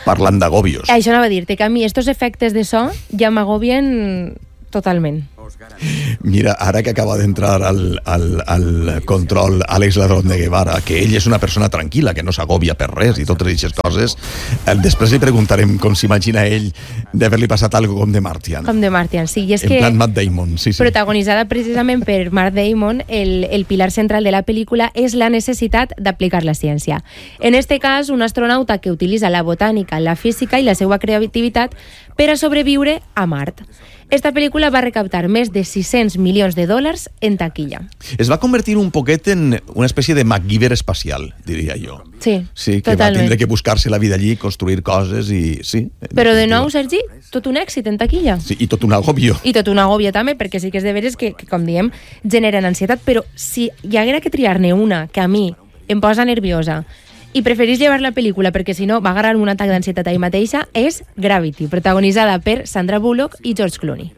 parlant d'agobios. Això anava a dir-te, que a mi estos efectes de so ja m'agobien totalment. Mira, ara que acaba d'entrar al control Àlex Ladrón de Guevara, que ell és una persona tranquil·la, que no s'agòbia per res i totes aquestes coses, després li preguntarem com s'imagina ell d'haver-li passat algo com de Martian. Com de Martian, sí. I és en que, plan Matt Damon, sí. Protagonitzada precisament per Matt Damon, el pilar central de la pel·lícula és la necessitat d'aplicar la ciència. En este cas, un astronauta que utilitza la botànica, la física i la seva creativitat per a sobreviure a Mart. Esta pel·lícula va recaptar més de $600 milions en taquilla. Es va convertir un poquet en una espècie de MacGyver espacial, diria jo. Sí, que totalment. Va tindre que buscar-se la vida allí, construir coses i... sí. Però de nou, Sergi, tot un èxit en taquilla. Sí, i tot un agòbio. I tot un agòbio també, perquè sí que és de veres que com diem, generen ansietat, però si hi haguera que triar-ne una que a mi em posa nerviosa i preferís llevar la pel·lícula perquè si no va agarrar un atac d'ansietat ahí mateixa, és Gravity, protagonitzada per Sandra Bullock i George Clooney.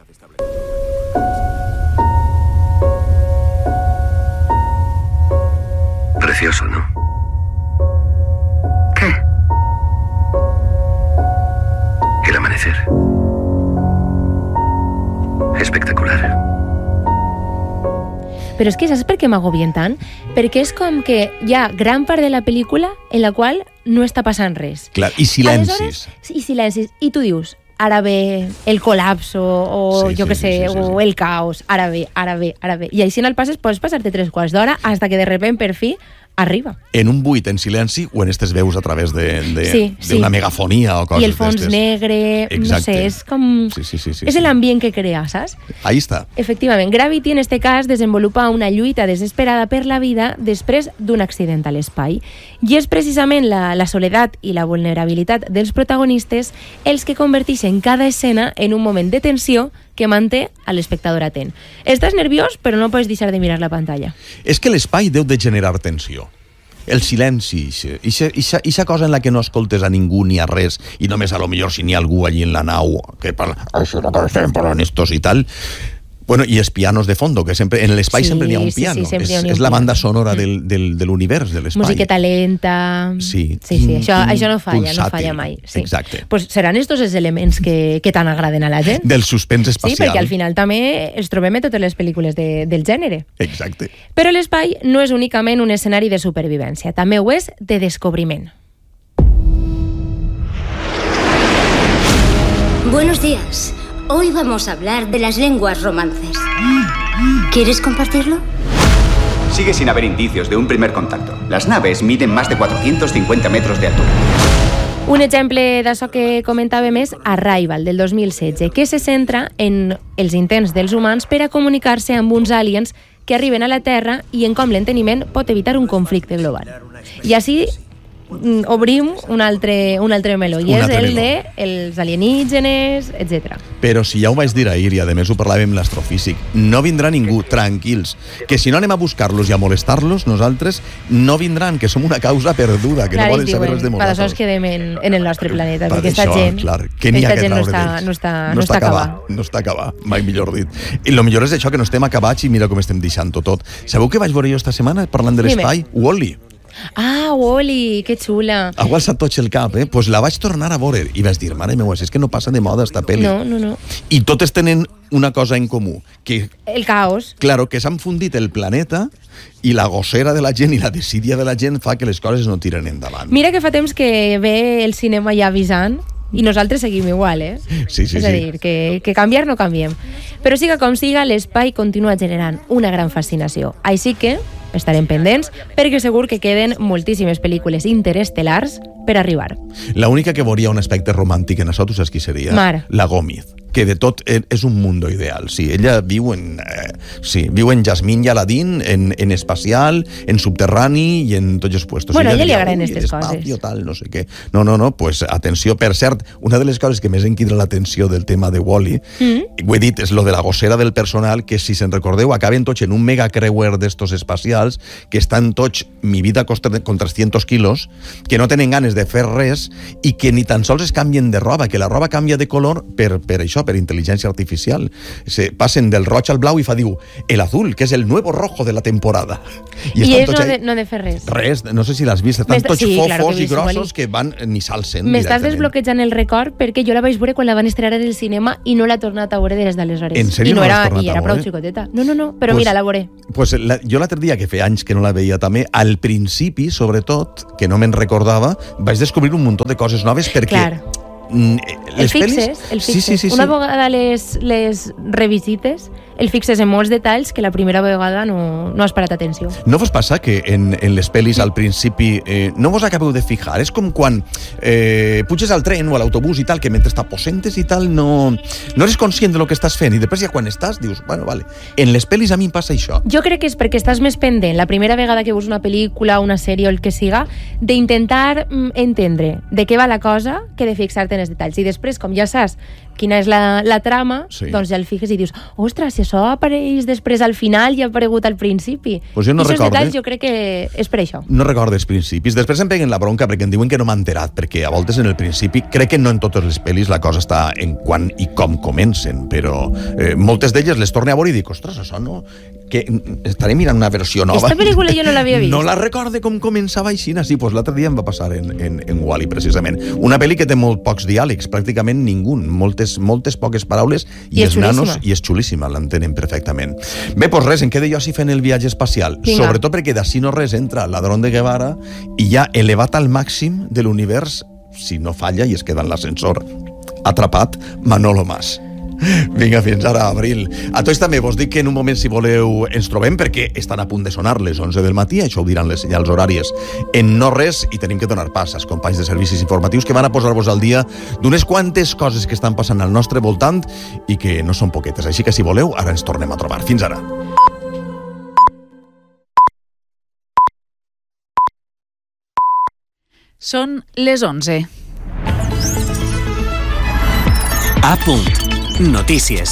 Precioso, ¿no? ¿Qué? El amanecer. Espectacular. Però és que saps per què m'agobien tant? Perquè és com que hi ha gran part de la pel·lícula en la qual no està passant res. Clar, i silencis. I silencis. I tu dius, ara ve el col·lapso, o jo què sé, o el caos, ara ve. I així en el passes pots passar-te 3 quarts d'hora hasta que de repente, per fi, arriba. En un buit, en silenci, o en estes veus a través d'una megafonia o coses. I el fons negre, exacte. No sé, és com... Sí, és l'ambient que crea, saps? Ahí està. Efectivament, Gravity, en este cas, desenvolupa una lluita desesperada per la vida després d'un accident a l'espai. I és precisament la soledat i la vulnerabilitat dels protagonistes els que converteixen cada escena en un moment de tensió que manté a l'espectador atent. Estàs nerviós, però no pots deixar de mirar la pantalla. És que l'espai deu de generar tensió. El silenci, ixa cosa en la que no escoltes a ningú ni a res, i només a lo millor si n'hi ha algú allí en la nau que parla, això no estem parlant estos i tal. Bueno, i els pianos de fondo, que sempre en l'espai sempre n'hi ha un piano. És la banda sonora de l'univers, de l'espai. Musiqueta lenta... Sí, això no falla mai. Sí. Exacte. Pues seran estos els elements que tant agraden a la gent. Del suspens espacial. Sí, perquè al final també ens trobem a totes les pel·lícules del gènere. Exacte. Però l'espai no és únicament un escenari de supervivència, també ho és de descobriment. Buenos días. Hoy vamos a hablar de las lenguas romances. ¿Quieres compartirlo? Sigue sin haber indicios de un primer contacto. Las naves miden más de 450 metros de altura. Un exemple d'això que comentàvem és Arrival, del 2016, que se centra en els intents dels humans per a comunicar-se amb uns aliens que arriben a la Terra i en com l'enteniment pot evitar un conflicte global. I així obrim un altre meló, i és el dels alienígenes, etc. Però si ja ho vaig dir ahir, i a més ho parlàvem amb l'astrofísic, no vindrà ningú, tranquils, que si no anem a buscar-los i a molestar-los, nosaltres no vindran, que som una causa perduda, que no volen saber res de nosaltres. Per això es quedem en el nostre planeta, perquè aquesta gent no està acabada. No està acabada, mai millor dit. I el millor és això, que no estem acabats i mira com estem deixant-ho tot. Sabeu què vaig veure jo esta setmana parlant de l'espai? Wall-E. Ah, Wall-E, que xula. A qual se't totxa el cap, Pues la vaig tornar a veure i vaig dir, mare meva, és que no passa de moda esta pel·li. No. I totes tenen una cosa en comú, que... El caos. Claro, que s'han fundit el planeta i la gossera de la gent i la desídia de la gent fa que les coses no tiren endavant. Mira que fa temps que ve el cinema ja avisant i nosaltres seguim igual, Sí. És a dir, que canviar no canviem. Però siga com siga, l'espai continua generant una gran fascinació. Així que estarem pendents perquè segur que queden moltíssimes pel·lícules interestel·lars per arribar. L'única que veuria un aspecte romàntic en això, tu saps qui seria? Mar. La Gómez, que de tot és un mundo ideal. Sí, ella viu en Jasmine i Aladdin, en espacial, en subterrani i en tots els puestos. Bueno, a ella li agraden aquestes coses. Tal, no sé què. No, pues atenció, per cert, una de les coses que més em crida l'atenció del tema de Wall-E, ho he dit, és lo de la gossera del personal, que si se'n recordeu, acaben tots en un mega creuer d'estos espacials, que estan tots, mi vida costa con 300 quilos, que no tenen ganes de fer res i que ni tan sols es canvien de roba, que la roba canvia de color per això, això, per intel·ligència artificial. Se passen del roig al blau i diu, el azul, que és el nuevo rojo de la temporada. I ells no de fer res. Res, no sé si l'has vist, estan tots fofos i grossos que van ni s'alcen. M'estàs desbloquejant el record perquè jo la vaig veure quan la van estrenar en el cinema i no l'ha tornat a veure des d'aleshores. En sèrio no l'has tornat a veure? I era prou xicoteta. No, però mira, la veuré. Pues jo l'altre dia, que feia anys que no la veia també, al principi, sobretot, que no me'n recordava, vaig descobrir un munt de coses noves perquè... Clar. El fixes. Sí. Una vegada les revisites, el fixes en molts detalls que la primera vegada no has parat atenció. No vos passa que en les pel·lis al principi no vos acabeu de fijar? És com quan puges al tren o a l'autobús i tal, que mentre t'aposentes i tal no eres conscient de lo que estàs fent i després ja quan estàs dius, bueno, vale. En les pel·lis a mi em passa això. Jo crec que és perquè estàs més pendent la primera vegada que veus una pel·lícula, una sèrie o el que siga, d'intentar entendre de què va la cosa que de fixar-te en els detalls. I després, com ja saps quina és la trama, doncs ja el fiques i dius, ostres, si això apareix després al final i ha aparegut al principi. Pues jo no recordo. I aquests detalls jo crec que és per això. No recordo els principis. Després em peguen la bronca perquè em diuen que no m'ha enterat, perquè a voltes en el principi, crec que no en totes les pel·lis la cosa està en quan i com comencen, però moltes d'elles les torne a veure i dic, ostres, això no... que estaré mirant una versió nova. Aquesta pel·lícula jo no l'havia vist. No la recorde com començava així. Sí, pues l'altre dia em va passar en Wall-E, precisament. Una pel·li que té molt pocs diàlegs, pràcticament ningú, moltes poques paraules, i els nanos, i és xulíssima, l'entenen perfectament. Bé, doncs res, em quedo jo així fent el viatge espacial. Vinga. Sobretot perquè d'ací no res entra l'Adrón de Guevara i ja elevat al màxim de l'univers, si no falla i es queda en l'ascensor atrapat, Manolo Mas. Vinga, fins ara, Abril. A tots també vos dic que en un moment, si voleu, ens trobem, perquè estan a punt de sonar les 11 del matí, això ho diran les senyals horàries en no res, i tenim que donar pas als companys de servicis informatius que van a posar-vos al dia d'unes quantes coses que estan passant al nostre voltant i que no són poquetes. Així que, si voleu, ara ens tornem a trobar. Fins ara. Són les 11. A punt. Notícies.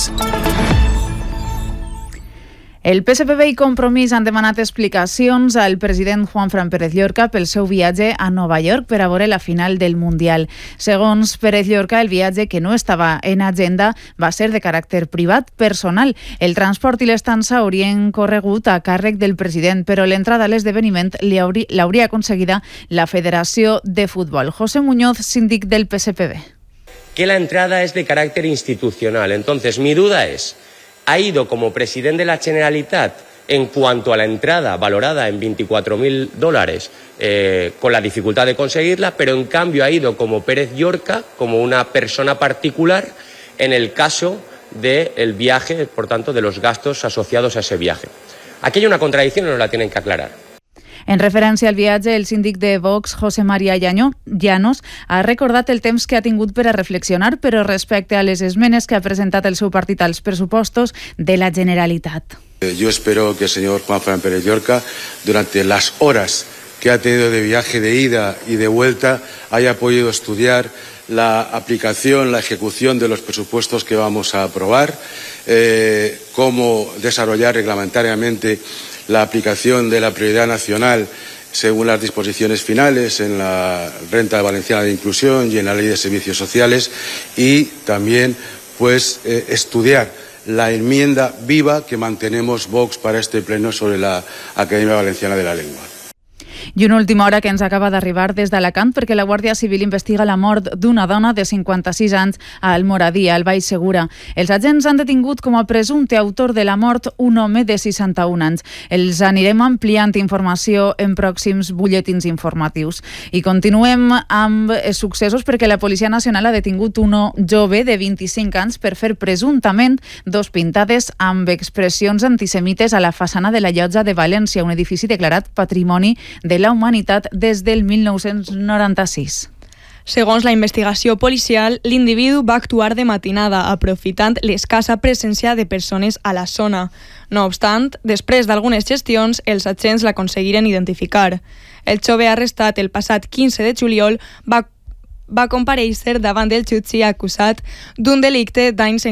El PSPB i Compromís han demanat explicacions al president Juanfran Pérez Llorca pel seu viatge a Nova York per a veure la final del Mundial. Segons Pérez Llorca, el viatge, que no estava en agenda, va ser de caràcter privat, personal. El transport i l'estança haurien corregut a càrrec del president, però l'entrada a l'esdeveniment l'hauria aconseguida la Federació de Futbol. José Muñoz, síndic del PSPB. Que la entrada es de carácter institucional. Entonces, mi duda es, ¿ha ido como presidente de la Generalitat en cuanto a la entrada valorada en $24.000 con la dificultad de conseguirla, pero en cambio ha ido como Pérez Llorca, como una persona particular, en el caso del viaje, por tanto, de los gastos asociados a ese viaje? Aquí hay una contradicción y nos la tienen que aclarar. En referència al viatge, el síndic de Vox, José María Llanos, ha recordat el temps que ha tingut per a reflexionar, però respecte a les esmenes que ha presentat el seu partit als pressupostos de la Generalitat. Yo espero que el señor Juanfran Pérez Llorca, durante las horas que ha tenido de viaje de ida y de vuelta, haya podido estudiar la aplicación, la ejecución de los presupuestos que vamos a aprobar, cómo desarrollar reglamentariamente la aplicación de la prioridad nacional según las disposiciones finales en la Renta Valenciana de Inclusión y en la Ley de Servicios Sociales, y también estudiar la enmienda viva que mantenemos Vox para este pleno sobre la Academia Valenciana de la Lengua. I una última hora que ens acaba d'arribar des d'Alacant, perquè la Guàrdia Civil investiga la mort d'una dona de 56 anys a Almoradí, al Baix Segura. Els agents han detingut com a presumpte autor de la mort un home de 61 anys. Els anirem ampliant informació en pròxims butlletins informatius. I continuem amb successos, perquè la Policia Nacional ha detingut un jove de 25 anys per fer presumptament dos pintades amb expressions antisemites a la façana de la Llotja de València, un edifici declarat Patrimoni de la Humanitat des del 1996. Segons la investigació policial, l'individu va actuar de matinada, aprofitant l'escassa presència de persones a la zona. No obstant, després d'algunes gestions, els agents l'aconseguiren identificar. El jove arrestat el passat 15 de juliol va comparèixer davant del jutge acusat d'un delicte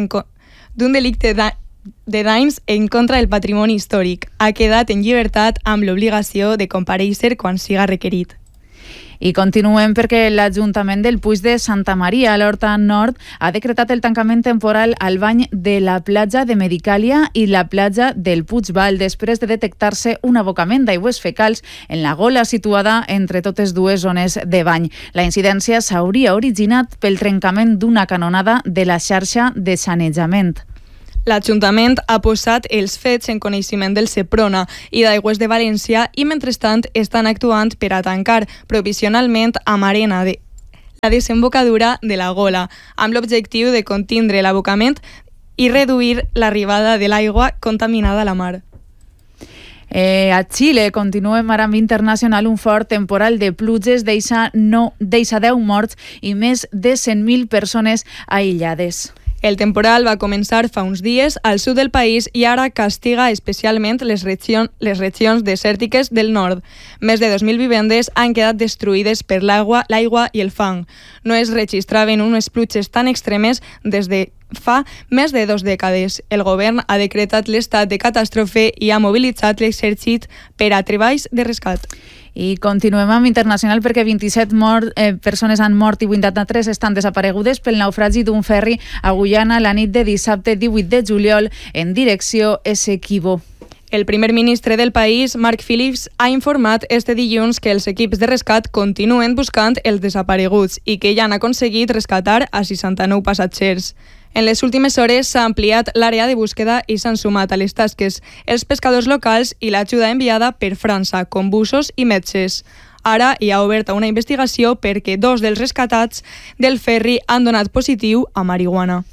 de danys en contra del patrimoni històric. Ha quedat en llibertat amb l'obligació de comparèixer quan siga requerit. I continuem perquè l'Ajuntament del Puig de Santa Maria, a l'Horta Nord, ha decretat el tancament temporal al bany de la platja de Medicàlia i la platja del Puigval després de detectar-se un abocament d'aigües fecals en la gola situada entre totes dues zones de bany. La incidència s'hauria originat pel trencament d'una canonada de la xarxa de sanejament. L'Ajuntament ha posat els fets en coneixement del Seprona i d'Aigües de València i, mentrestant, estan actuant per a tancar provisionalment amb arena la desembocadura de la gola, amb l'objectiu de contindre l'abocament i reduir l'arribada de l'aigua contaminada a la mar. A Xile continua en maram internacional un fort temporal de pluges, deixa 10 morts i més de 100.000 persones aïllades. El temporal va començar fa uns dies al sud del país i ara castiga especialment les regions desèrtiques del nord. Més de 2.000 vivendes han quedat destruïdes per l'aigua i el fang. No es registraven unes pluges tan extremes des de fa més de 2 dècades. El govern ha decretat l'estat de catàstrofe i ha mobilitzat l'exèrcit per a treballs de rescat. I continuem amb internacional perquè 27 persones han mort i 83 estan desaparegudes pel naufragi d'un ferri a Guyana la nit de dissabte 18 de juliol en direcció Essequibo. El primer ministre del país, Mark Phillips, ha informat este dilluns que els equips de rescat continuen buscant els desapareguts i que ja han aconseguit rescatar a 69 passatgers. En les últimes hores s'ha ampliat l'àrea de búsqueda i s'han sumat a les tasques els pescadors locals i l'ajuda enviada per França, com bussos i metges. Ara hi ha oberta una investigació perquè 2 dels rescatats del ferri han donat positiu a marihuana.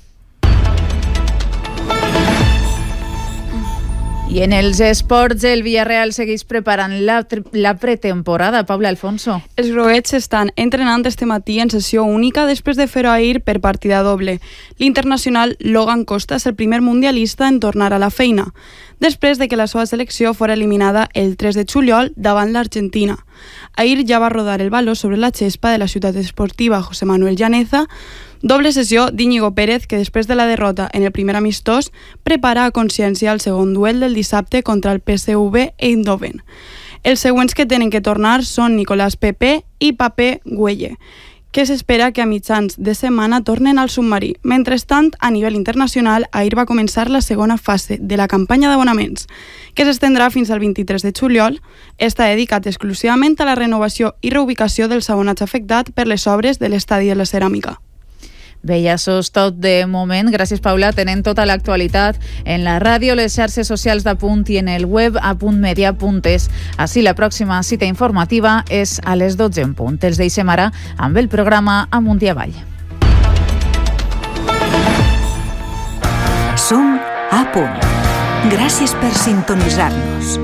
I en els esports, el Villarreal segueix preparant la pretemporada. Paula Alfonso. Els groguets estan entrenant este matí en sessió única després de fer-ho ahir per partida doble. L'internacional Logan Costa és el primer mundialista en tornar a la feina, després de que la seva selecció fora eliminada el 3 de juliol davant l'Argentina. Ahir ja va rodar el baló sobre la xespa de la ciutat esportiva José Manuel Llaneza, doble sessió d'Íñigo Pérez, que després de la derrota en el primer amistós prepara a consciència el segon duel del dissabte contra el PSV Eindhoven. Els següents que tenen que tornar són Nicolás Pepe i Pape Güelle, que s'espera que a mitjans de setmana tornen al submarí. Mentrestant, a nivell internacional, ahir va començar la segona fase de la campanya d'abonaments, que s'estendrà fins al 23 de juliol. Està dedicat exclusivament a la renovació i reubicació dels abonats afectats per les obres de l'estadi de la Ceràmica. Bé, ja sos tot de moment. Gràcies, Paula. Tenen tota l'actualitat en la ràdio, les xarxes socials d'Apunt i en el web apuntmedia.es. Així, la pròxima cita informativa és a les 12 en punt. Els deixem ara amb el programa Amunt i Avall. Som a Punt. Gràcies per sintonitzar-nos.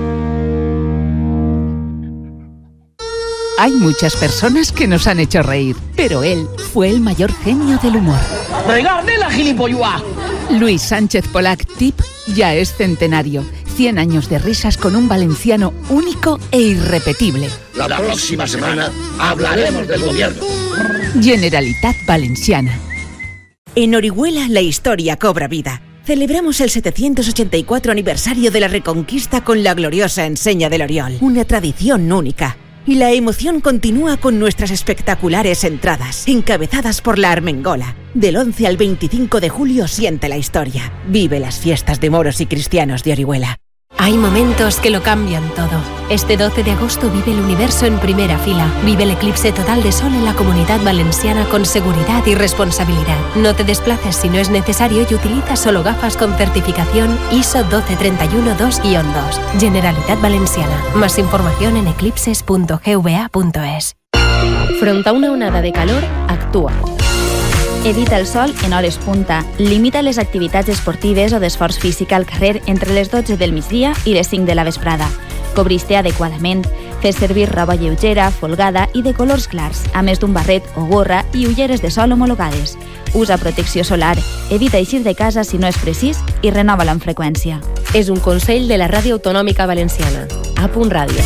Hay muchas personas que nos han hecho reír, pero él fue el mayor genio del humor. ¡Regarde la gilipollas! Luis Sánchez Polac Tip ya es centenario. 100 años de risas con un valenciano único e irrepetible. La próxima semana hablaremos del gobierno. Generalitat Valenciana. En Orihuela la historia cobra vida. Celebramos el 784 aniversario de la Reconquista con la gloriosa enseña del Oriol. Una tradición única. Y la emoción continúa con nuestras espectaculares entradas, encabezadas por la Armengola. Del 11 al 25 de julio siente la historia. Vive las fiestas de moros y cristianos de Orihuela. Hay momentos que lo cambian todo. Este 12 de agosto vive el universo en primera fila. Vive el eclipse total de sol en la Comunidad Valenciana con seguridad y responsabilidad. No te desplaces si no es necesario y utiliza solo gafas con certificación ISO 12312-2-2. Generalitat Valenciana. Más información en eclipses.gva.es. Front a una onada de calor, actua. Evita el sol en hores punta. Limita les activitats esportives o d'esforç físic al carrer entre les 12 del migdia i les 5 de la vesprada. Cobris-te adequadament. Fes servir roba lleugera, folgada i de colors clars, a més d'un barret o gorra i ulleres de sol homologades. Usa protecció solar. Evita eixir de casa si no és precís i renova-la amb freqüència. És un consell de la Ràdio Autonòmica Valenciana. Apunt Ràdio.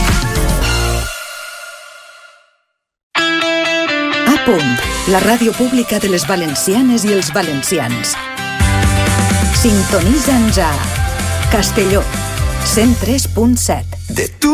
Punt, la ràdio pública de les valencianes i els valencians. Sintonitza'ns a Castelló, 103.7. De tu